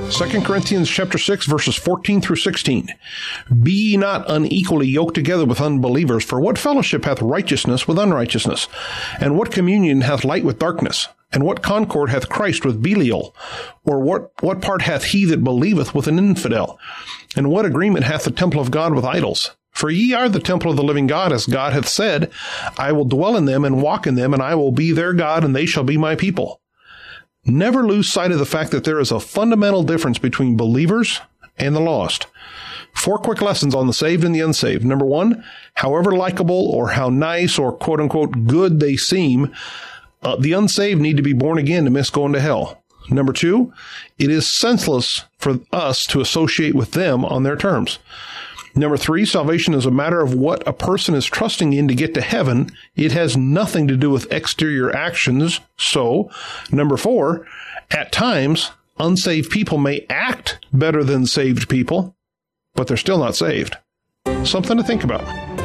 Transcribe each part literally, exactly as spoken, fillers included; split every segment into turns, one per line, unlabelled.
Second Corinthians chapter six, verses fourteen through sixteen. Be ye not unequally yoked together with unbelievers, for what fellowship hath righteousness with unrighteousness? And what communion hath light with darkness? And what concord hath Christ with Belial? Or what, what part hath he that believeth with an infidel? And what agreement hath the temple of God with idols? For ye are the temple of the living God, as God hath said, I will dwell in them and walk in them, and I will be their God, and they shall be my people. Never lose sight of the fact that there is a fundamental difference between believers and the lost. Four quick lessons on the saved and the unsaved. Number one, however likable or how nice or quote-unquote good they seem, uh, the unsaved need to be born again to miss going to hell. Number two, it is senseless for us to associate with them on their terms. Number three, salvation is a matter of what a person is trusting in to get to heaven. It has nothing to do with exterior actions. So, number four, at times, unsaved people may act better than saved people, but they're still not saved. Something to think about.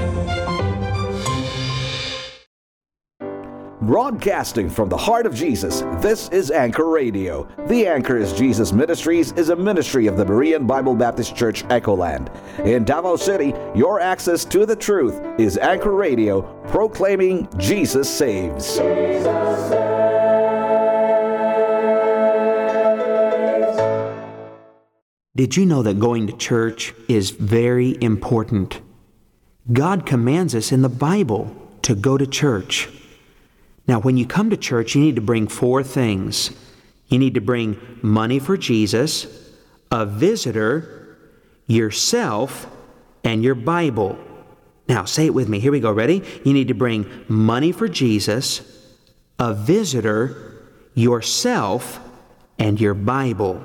Broadcasting from the heart of Jesus, this is Anchor Radio. The Anchor is Jesus Ministries is a ministry of the Berean Bible Baptist Church, Echoland. In Davao City, your access to the truth is Anchor Radio, proclaiming Jesus saves. Jesus
saves. Did you know that going to church is very important? God commands us in the Bible to go to church. Now, when you come to church, you need to bring four things. You need to bring money for Jesus, a visitor, yourself, and your Bible. Now, say it with me. Here we go. Ready? You need to bring money for Jesus, a visitor, yourself, and your Bible.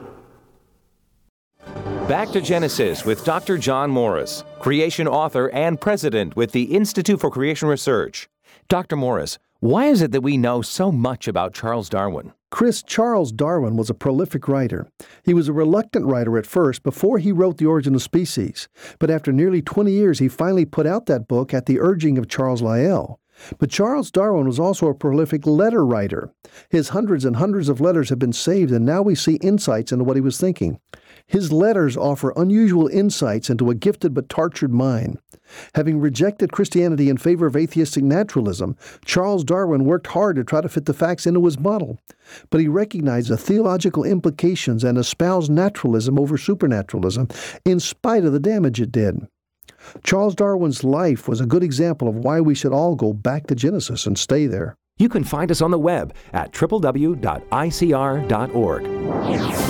Back to Genesis with Doctor John Morris, creation author and president with the Institute for Creation Research. Doctor Morris, why is it that we know so much about Charles Darwin?
Chris, Charles Darwin was a prolific writer. He was a reluctant writer at first before he wrote The Origin of Species. But after nearly twenty years, he finally put out that book at the urging of Charles Lyell. But Charles Darwin was also a prolific letter writer. His hundreds and hundreds of letters have been saved, and now we see insights into what he was thinking. His letters offer unusual insights into a gifted but tortured mind. Having rejected Christianity in favor of atheistic naturalism, Charles Darwin worked hard to try to fit the facts into his model. But he recognized the theological implications and espoused naturalism over supernaturalism, in spite of the damage it did. Charles Darwin's life was a good example of why we should all go back to Genesis and stay there.
You can find us on the web at w w w dot i c r dot org.